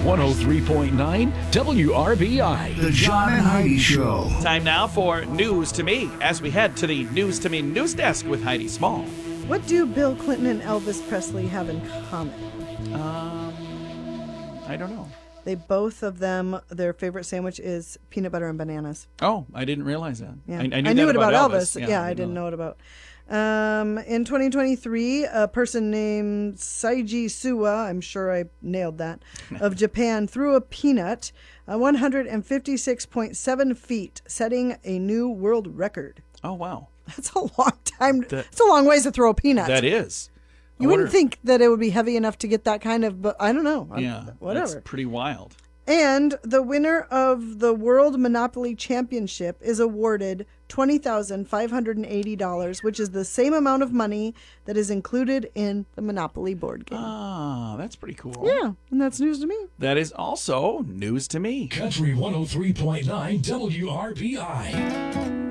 103.9 WRBI. The John and Heidi Show. Time now for News to Me as we head to the News to Me news desk with Heidi Small. What do Bill Clinton and Elvis Presley have in common? I don't know. They both of them, their favorite sandwich is peanut butter and bananas. Oh, I didn't realize that. Yeah. I knew I knew that it about Elvis. Yeah, I know didn't that. know it about. In 2023, a person named Saiji Suwa, I'm sure I nailed that, of Japan, threw a peanut 156.7 feet, setting a new world record. Oh, wow. That's a long time. It's a long ways to throw a peanut. That is. You wouldn't think that it would be heavy enough to get that kind of, but I don't know. Yeah, Whatever. that's pretty wild. And the winner of the World Monopoly Championship is awarded $20,580, which is the same amount of money that is included in the Monopoly board game. Ah, that's pretty cool. Yeah, and that's news to me. That is also news to me. Country 103.9 WRBI.